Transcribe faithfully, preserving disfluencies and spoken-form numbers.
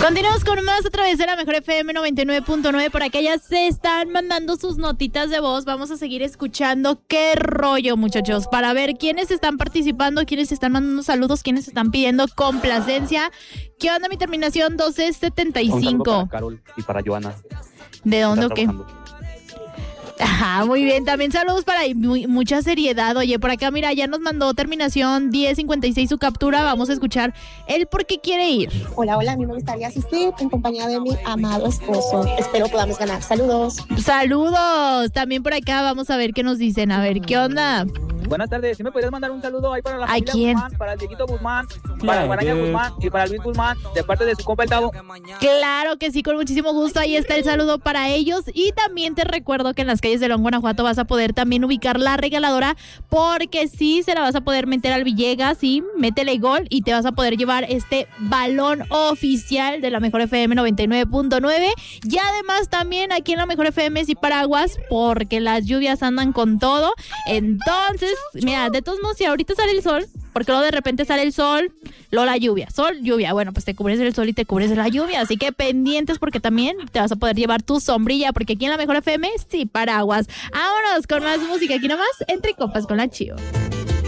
Continuamos con más a través de la Mejor F M noventa y nueve punto nueve. Por acá ya se están mandando sus notitas de voz. Vamos a seguir escuchando qué rollo, muchachos, para ver quiénes están participando, quiénes están mandando saludos, quiénes están pidiendo complacencia. ¿Qué onda? Mi terminación doce setenta y cinco. Un saludo para Carol y para Joana. ¿De dónde o qué? Ajá, muy bien. También saludos para muy, mucha seriedad. Oye, por acá, mira, ya nos mandó terminación diez cincuenta y seis su captura. Vamos a escuchar el por qué quiere ir. Hola, hola, a mí me gustaría asistir en compañía de mi amado esposo. Espero podamos ganar. Saludos. Saludos. También por acá vamos a ver qué nos dicen. A ver, ¿qué onda? Buenas tardes, ¿sí me podrías mandar un saludo ahí para la familia quién? Guzmán, para el Dieguito Guzmán, para Guaraña Guzmán y para Luis Guzmán, de parte de su compa el Tavo? Claro que sí, con muchísimo gusto. Ahí está el saludo para ellos. Y también te recuerdo que en las calles de León, Guanajuato vas a poder también ubicar la regaladora, porque sí, se la vas a poder meter al Villegas, sí, métele gol y te vas a poder llevar este balón oficial de la Mejor F M noventa y nueve punto nueve. Y además también aquí en la Mejor F M sí paraguas, porque las lluvias andan con todo. Entonces, mira, de todos modos, si ahorita sale el sol, porque luego de repente sale el sol, luego la lluvia, sol, lluvia, bueno, pues te cubres del sol y te cubres de la lluvia, así que pendientes porque también te vas a poder llevar tu sombrilla, porque aquí en la Mejor F M sí paraguas. Vámonos con más música aquí nomás, entre copas con la Chío.